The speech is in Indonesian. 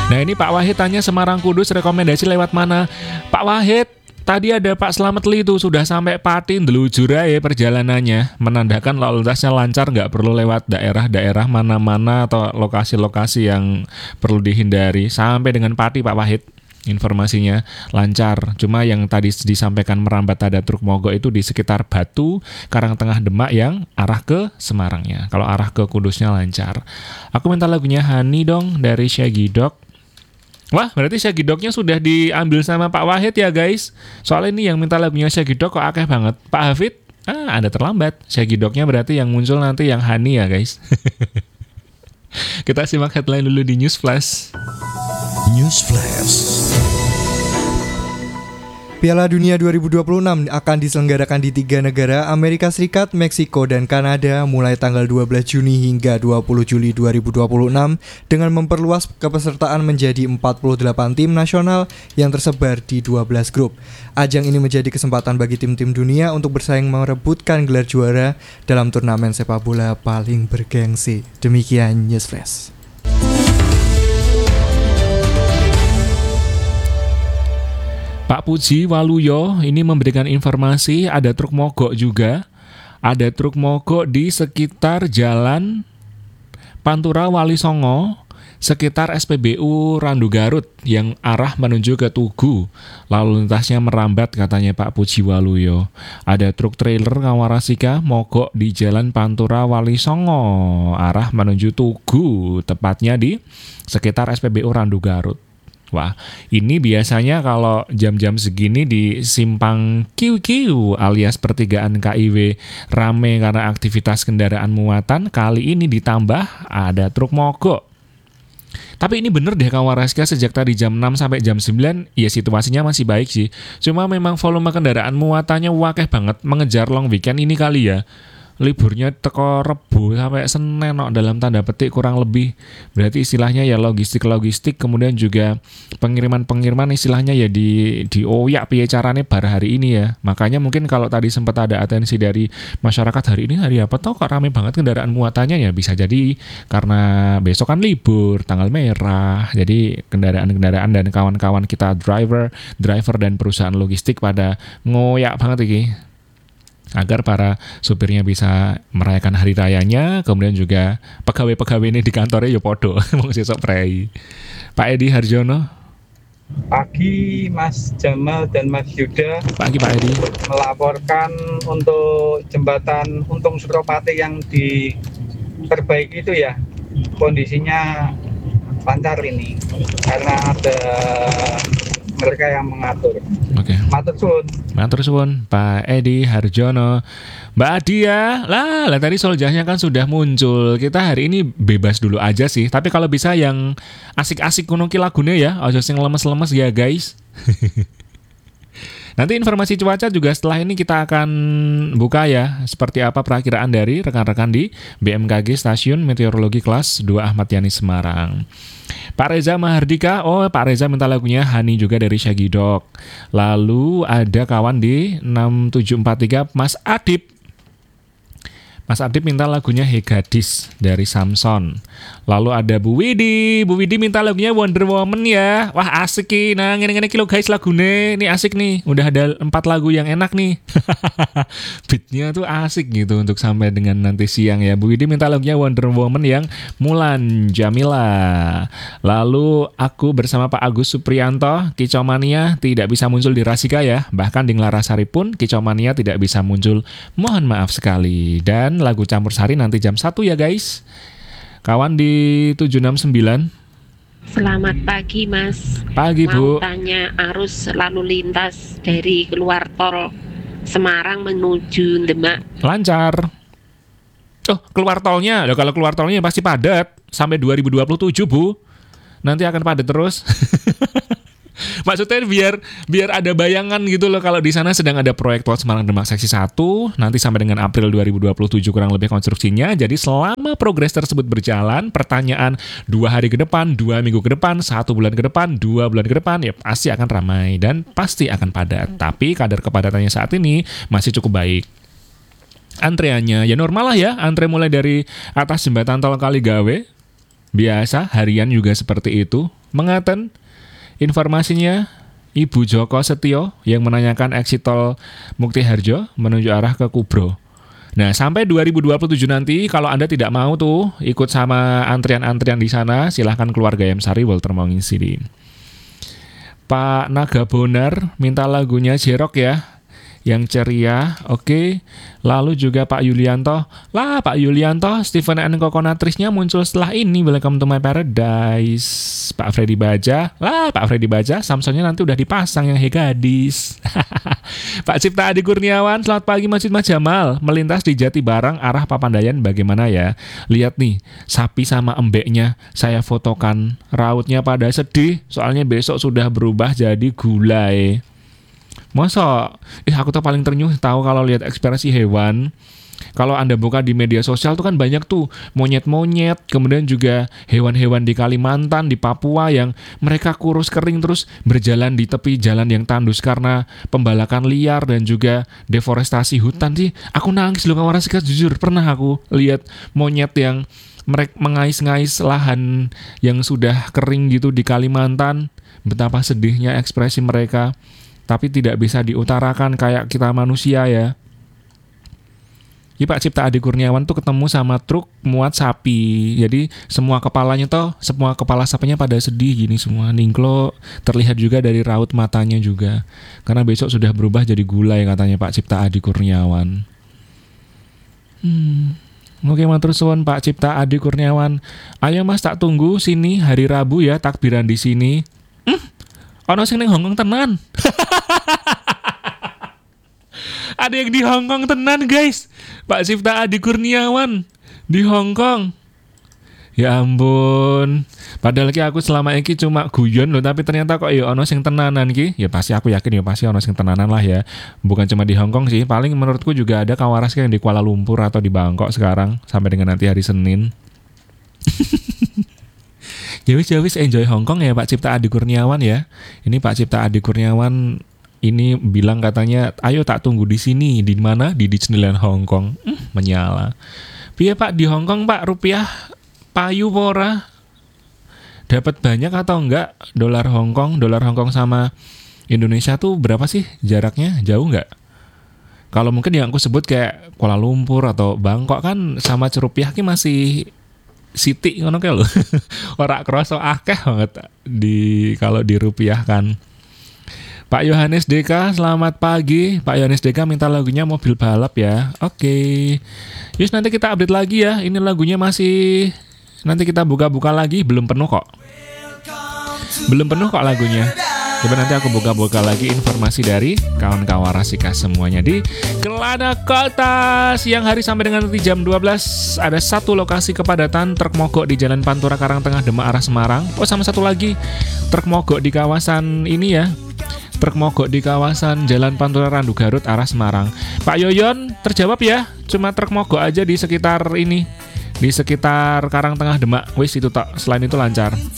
Nah ini Pak Wahid tanya Semarang Kudus rekomendasi lewat mana? Pak Wahid, tadi ada Pak Slamet Li tuh sudah sampai Pati Ndelujur ya perjalanannya, menandakan lalu lintasnya lancar, nggak perlu lewat daerah-daerah mana-mana atau lokasi-lokasi yang perlu dihindari. Sampai dengan Pati Pak Wahid, informasinya lancar. Cuma yang tadi disampaikan merambat ada truk mogok itu di sekitar Batu, Karangtengah, Demak yang arah ke Semarangnya. Kalau arah ke Kudusnya lancar. Aku minta lagunya Hani dong dari Shaggy Dog. Wah, berarti Shaggy Dog-nya sudah diambil sama Pak Wahid ya guys. Soalnya ini yang minta lagunya Shaggy Dog kok akeh banget. Pak Hafid, ada terlambat. Shaggy Dog-nya berarti yang muncul nanti yang Hani ya guys. Kita simak headline dulu di News Flash. News Flash. Piala Dunia 2026 akan diselenggarakan di 3 negara, Amerika Serikat, Meksiko, dan Kanada mulai tanggal 12 Juni hingga 20 Juli 2026 dengan memperluas kepesertaan menjadi 48 tim nasional yang tersebar di 12 grup. Ajang ini menjadi kesempatan bagi tim-tim dunia untuk bersaing merebutkan gelar juara dalam turnamen sepak bola paling bergengsi. Demikian News Flash. Pak Puji Waluyo ini memberikan informasi ada truk mogok juga. Ada truk mogok di sekitar Jalan Pantura Wali Songo, sekitar SPBU Randu Garut yang arah menuju ke Tugu. Lalu lintasnya merambat katanya Pak Puji Waluyo. Ada truk trailer Kawarasika mogok di Jalan Pantura Wali Songo, arah menuju Tugu, tepatnya di sekitar SPBU Randu Garut. Wah, ini biasanya kalau jam-jam segini di simpang QQ alias pertigaan KIW rame karena aktivitas kendaraan muatan. Kali ini ditambah ada truk mogok. Tapi ini bener deh Kawarasika, sejak tadi jam 6 sampai jam 9 ya situasinya masih baik sih. Cuma memang volume kendaraan muatannya wakeh banget mengejar long weekend ini kali ya. Liburnya teko Rebo sampai Senin dalam tanda petik kurang lebih. Berarti istilahnya ya logistik, kemudian juga pengiriman istilahnya ya dioyak piye carane bar hari ini ya. Makanya mungkin kalau tadi sempat ada atensi dari masyarakat hari ini hari apa kok rame banget kendaraan muatannya ya, bisa jadi karena besok kan libur, tanggal merah. Jadi kendaraan-kendaraan dan kawan-kawan kita driver dan perusahaan logistik pada ngoyak banget iki, agar para supirnya bisa merayakan hari rayanya, kemudian juga pegawai-pegawai ini di kantornya ya podo mau sesok prei. Pak Edi Harjono. Pagi Mas Jamal dan Mas Yuda. Pagi Pak Edi. Melaporkan untuk jembatan Untung Suropati yang diperbaiki itu ya, kondisinya lancar ini karena ada mereka yang mengatur. Oke. Matur suwun Pak Edi Harjono. Mbak Adia, lah tadi soljahnya kan sudah muncul. Kita hari ini bebas dulu aja sih. Tapi kalau bisa yang asik-asik kuno ki lagune ya, ojo sing lemes-lemes ya guys. Nanti informasi cuaca juga setelah ini kita akan buka ya, seperti apa perakiraan dari rekan-rekan di BMKG Stasiun Meteorologi Kelas 2 Ahmad Yani Semarang. Pak Reza Mahardika, Pak Reza minta lagunya Hani juga dari Shaggy Dog. Lalu ada kawan di 6743 Mas Adip. Mas Adip minta lagunya Hey Gadis dari Samson. Lalu ada Bu Widi minta lagunya Wonder Woman ya. Wah asik nih, nah ngene-ngene kilo guys lagune. Ini asik nih, udah ada 4 lagu yang enak nih. Beatnya tuh asik gitu untuk sampai dengan nanti siang ya. Bu Widi minta lagunya Wonder Woman yang Mulan Jamila. Lalu aku bersama Pak Agus Supriyanto, Kicomania tidak bisa muncul di Rasika ya. Bahkan di Nglarasari pun Kicomania tidak bisa muncul. Mohon maaf sekali. Dan lagu Campur Sari nanti jam 1 ya guys. Kawan di 769. Selamat pagi Mas. Pagi Bu. Mau tanya arus lalu lintas dari keluar tol Semarang menuju Demak. Lancar. Keluar tolnya. Kalau keluar tolnya pasti padat sampai 2027 Bu. Nanti akan padat terus. Maksudnya biar ada bayangan gitu loh, kalau di sana sedang ada proyek tol Semarang Demak seksi 1 nanti sampai dengan April 2027 kurang lebih konstruksinya. Jadi selama progres tersebut berjalan, pertanyaan 2 hari ke depan, 2 minggu ke depan, 1 bulan ke depan, 2 bulan ke depan ya pasti akan ramai dan pasti akan padat. Tapi kadar kepadatannya saat ini masih cukup baik. Antreannya ya normal lah ya, antre mulai dari atas jembatan tol Kaligawe. Biasa, harian juga seperti itu. Mengaten informasinya Ibu Joko Setio yang menanyakan exit tol Mukti Harjo menuju arah ke Kubro. Nah, sampai 2027 nanti kalau Anda tidak mau tuh ikut sama antrian-antrian di sana, silahkan keluar Gayam Sari Walter Mongin. Pak Naga Bonar minta lagunya Jerok ya, yang ceria. Oke. Lalu juga Pak Yulianto. Lah Pak Yulianto, Stephen and Coconutrisnya muncul setelah ini, Welcome to My Paradise. Pak Freddy Baja. Lah Pak Freddy Baja, Samsonnya nanti udah dipasang yang Hey Gadis. Pak Cipta Adi Kurniawan, selamat pagi Masjid Mas Jamal. Melintas di Jati Barang arah Papandayan bagaimana ya? Lihat nih, sapi sama embeknya saya fotokan. Rautnya pada sedih, soalnya besok sudah berubah jadi gulai. Masa? Aku tuh paling ternyuh tahu kalau lihat ekspresi hewan. Kalau Anda buka di media sosial tuh kan banyak tuh monyet-monyet, kemudian juga hewan-hewan di Kalimantan, di Papua yang mereka kurus kering terus berjalan di tepi jalan yang tandus karena pembalakan liar dan juga deforestasi hutan sih. Aku nangis loh kawan Rasika, jujur pernah aku lihat monyet yang mereka mengais-ngais lahan yang sudah kering gitu di Kalimantan. Betapa sedihnya ekspresi mereka. Tapi tidak bisa diutarakan kayak kita manusia ya. Jadi Pak Cipta Adi Kurniawan tuh ketemu sama truk muat sapi. Jadi semua kepala sapinya pada sedih gini semua. Ningklo terlihat juga dari raut matanya juga. Karena besok sudah berubah jadi gulai katanya Pak Cipta Adi Kurniawan. Oke matur suwun Pak Cipta Adi Kurniawan. Ayo Mas tak tunggu sini hari Rabu ya takbiran di sini. Ono sing ning Hongkong tenan. Ada yang di Hongkong tenan guys. Pak Cipta Adi Kurniawan di Hongkong. Ya ampun. Padahal ki aku selama ini cuma guyon loh, tapi ternyata kok ya ono sing tenanan ki. Ya pasti aku yakin ya pasti ono sing tenanan lah ya. Bukan cuma di Hongkong sih. Paling menurutku juga ada kawaras yang di Kuala Lumpur atau di Bangkok sekarang sampai dengan nanti hari Senin. Jawis enjoy Hongkong ya Pak Cipta Adi Kurniawan ya. Ini Pak Cipta Adi Kurniawan ini bilang katanya, ayo tak tunggu di sini. Di mana? Di Disneyland Hongkong. Menyala. Piye Pak di Hongkong Pak, rupiah payu pora? Dapat banyak atau enggak dolar Hongkong? Dolar Hongkong sama Indonesia tuh berapa sih jaraknya? Jauh enggak? Kalau mungkin yang aku sebut kayak Kuala Lumpur atau Bangkok kan sama rupiah ki masih Siti ngono kae lho. Ora kroso akeh banget kalau dirupiahkan. Pak Yohanes Deka, selamat pagi. Pak Yohanes Deka minta lagunya Mobil Balap ya. Oke. Yus nanti kita update lagi ya. Ini lagunya masih nanti kita buka-buka lagi, belum penuh kok. Belum penuh kok lagunya. Coba nanti aku buka-buka lagi informasi dari kawan-kawan Rasika semuanya di Kelana Kota. Siang hari sampai dengan nanti jam 12 ada satu lokasi kepadatan truk mogok di Jalan Pantura Karangtengah Demak arah Semarang. Oh sama satu lagi truk mogok di kawasan ini ya. Truk mogok di kawasan Jalan Pantura Randu Garut arah Semarang. Pak Yoyon terjawab ya. Cuma truk mogok aja di sekitar ini. Di sekitar Karangtengah Demak. Wis itu tak. Selain itu lancar.